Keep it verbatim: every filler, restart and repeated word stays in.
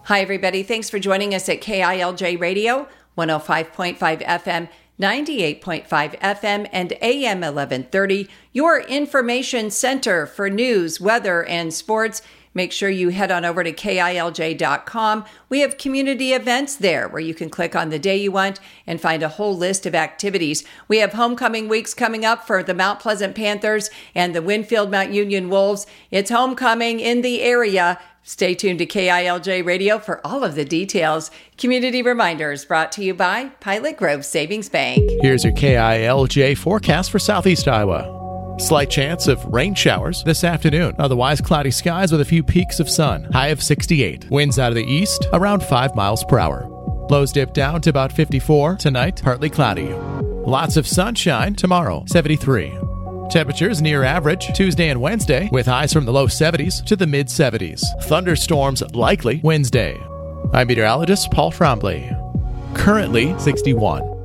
Hi, everybody. Thanks for joining us at K I L J Radio, one oh five point five F M, ninety-eight point five F M, and A M eleven thirty, your information center for news, weather, and sports. Make sure you head on over to K I L J dot com. We have community events there where you can click on the day you want and find a whole list of activities. We have homecoming weeks coming up for the Mount Pleasant Panthers and the Winfield Mount Union Wolves. It's homecoming in the area. Stay tuned to K I L J Radio for all of the details. Community reminders brought to you by Pilot Grove Savings Bank. Here's your K I L J forecast for Southeast Iowa. Slight chance of rain showers this afternoon. Otherwise, cloudy skies with a few peaks of sun. High of sixty-eight. Winds out of the east, around five miles per hour. Lows dip down to about fifty-four. Tonight, partly cloudy. Lots of sunshine tomorrow, seventy-three. Temperatures near average Tuesday and Wednesday, with highs from the low seventies to the mid seventies. Thunderstorms likely Wednesday. I'm meteorologist Paul Frombley. Currently sixty-one.